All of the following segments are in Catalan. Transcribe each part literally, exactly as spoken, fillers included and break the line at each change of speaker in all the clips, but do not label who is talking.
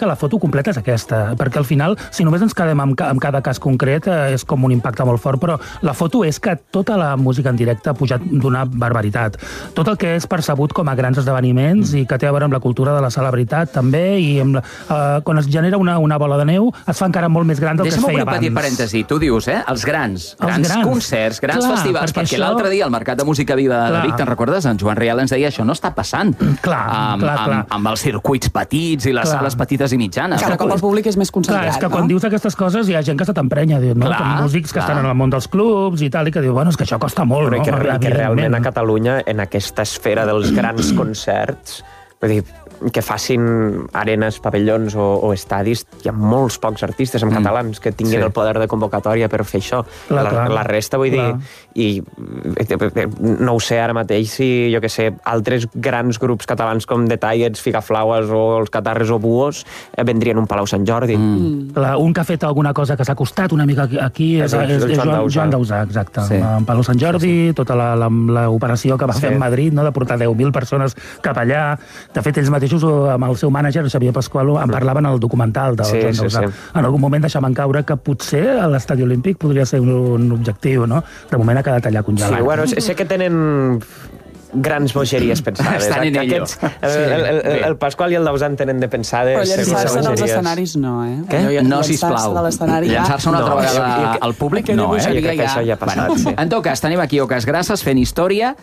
que la foto completa és aquesta, perquè al final, si només ens quedem amb, amb cada cas concret, eh, és com un impacte molt fort, però la foto és que tota la música en directe ha pujat d'una barbaritat. Tot el que és percebut com a grans esdeveniments i que té a veure amb la cultura de la celebritat també, i amb la, eh, quan es genera una, una bola de neu es fa encara molt més gran del que es feia abans.
Deixa'm un petit parèntesi. Tu dius, eh? Els grans, grans,
els grans.
concerts, grans
clar,
festivals, perquè, perquè això... l'altre dia al Mercat de Música Viva clar. de Vic, te'n recordes? En Joan Rial ens deia això no està passant.
Clar,
amb,
clar,
amb,
clar.
amb els circuits petits i les clar. sales petites i mitjanes.
Cada cop el públic és més concentrat,
clar, és que
no?
quan dius aquestes coses hi ha gent que se t'emprenya, no?
Clar,
Com músics que
clar.
estan en el món dels clubs i tal, i que diu, bueno, és que això costa molt,
però
no?
Que, que realment a Catalunya, en aquesta esfera dels grans concerts, vull dir, que facin arenes, pavellons o, o estadis, hi ha molts pocs artistes en mm. catalans que tinguin sí. el poder de convocatòria per fer això.
Clar,
la,
clar.
la resta, vull clar. dir, i no ho sé ara mateix si, jo que sé, altres grans grups catalans com The Tides, Figaflaues o els Catarres o Buos eh, vendrien un Palau Sant Jordi.
Mm. Clar, un que ha fet alguna cosa que s'ha costat una mica aquí és, és, és, és Joan, Joan Dausà, exacte. Sí. En Palau Sant Jordi, sí, sí. tota l'operació que va sí. fer a Madrid, no?, de portar deu mil persones cap allà. De fet, ells mateixos, amb el seu mànager, Xavier Pasqualo, en parlaven al documental del
sí,
Joan Dausà. Sí, sí. En algun moment deixaven caure que potser l'estadi olímpic podria ser un, un objectiu, no? De moment ha quedat allà congelat.
Sí, bueno, sé que tenen grans bogeries pensades.
Estan en ello.
Aquests, el, el, el, el Pasqual i el Dausà en tenen de pensades.
Però llançar-se dels escenaris no, eh?
Què? No, sisplau. Llançar-se una altra vegada al públic no, eh?
Jo crec que això ja ha passat.
En tot cas, tenim aquí Oques Grasses fent història.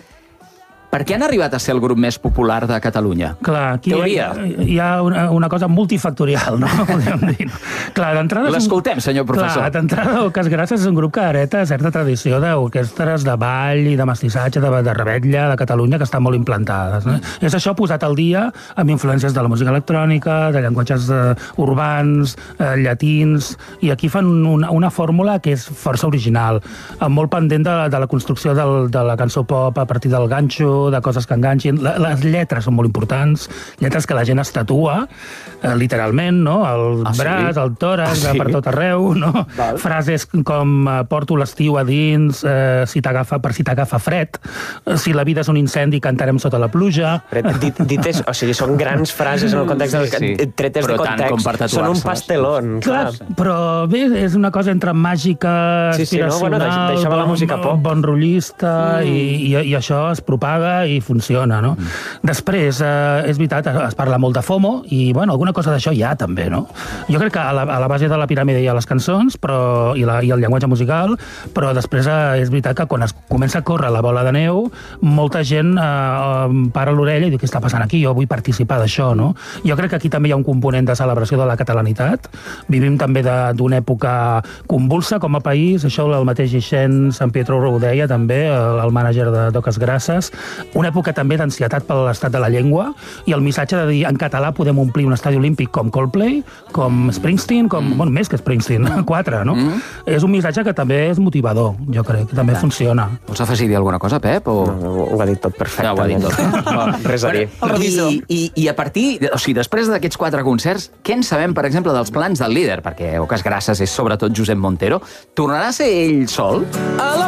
Per què han arribat a ser el grup més popular de Catalunya?
Clar, aquí
Teoria.
hi ha una, una cosa multifactorial, no? Podríem dir. Clar, d'entrada...
L'escoltem, senyor professor.
Clar, d'entrada, Oques Grasses és un grup que hereta certa tradició d'orquestres de ball i de mestissatge, de, de rebetlla de Catalunya, que estan molt implantades. No? Mm. És això posat al dia amb influències de la música electrònica, de llenguatges uh, urbans, uh, llatins, i aquí fan una, una fórmula que és força original, molt pendent de, de la construcció del, de la cançó pop a partir del ganxo, de coses que enganxin. Les lletres són molt importants, lletres que la gent es tatua, eh, literalment, no? El
ah,
braç,
sí?
el tòrax,
ah, sí?
per tot arreu, no? Val. Frases com eh, porto l'estiu a dins, eh, si t'agafa, per si t'agafa fred, eh, si la vida és un incendi, cantarem sota la pluja.
Dit, dites, o sigui, són grans frases en el context, sí, sí. Del, tretes
però
de context, són un pastelón.
Clar, clar, però bé, és una cosa entre màgica,
sí, sí,
aspiracional,
no? Bueno, deixava la música pop.
Bon rotllista, mm. i, i, i això es propaga i funciona, no? Mm. Després, eh, és veritat, es parla molt de FOMO i, bueno, alguna cosa d'això hi ha, també, no? Jo crec que a la, a la base de la piràmide hi ha les cançons però, i, la, i el llenguatge musical, però després eh, és veritat que quan es comença a córrer la bola de neu, molta gent eh, para l'orella i diu, què està passant aquí? Jo vull participar d'això, no? Jo crec que aquí també hi ha un component de celebració de la catalanitat. Vivim també d'una època convulsa com a país, això el mateix Ixen Sant Pietro ho deia també, el, el mànager d'Oques Grasses, una època també d'ansietat per l'estat de la llengua i el missatge de dir en català podem omplir un estadi olímpic com Coldplay, com Springsteen, com, mm. bueno, més que Springsteen, quatre, no? Mm. És un missatge que també és motivador, jo crec, que també Clar. funciona.
Vols afegir alguna cosa, Pep? O...
No, ho ha dit tot perfecte.
Ja ho ha dit tot. No,
res a dir.
I, i, I a partir, o sigui, després d'aquests quatre concerts, què en sabem, per exemple, dels plans del líder? Perquè Oques Grasses és sobretot Josep Montero. Tornarà a ser ell sol?
A la